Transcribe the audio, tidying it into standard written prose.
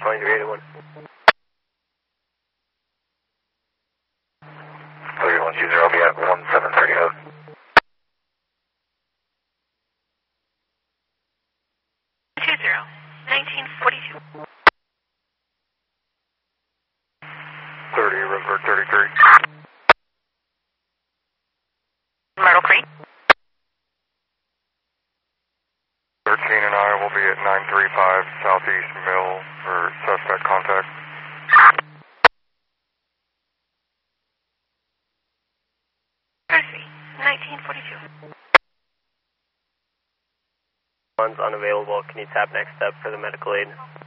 2381. 3120, I'll be at 1730. 1942. 30, River 33. Myrtle Creek. 13 and I will be at 935 Southeast Mill for suspect contact. Percy, 1942. One's unavailable. Can you tap next step for the medical aid?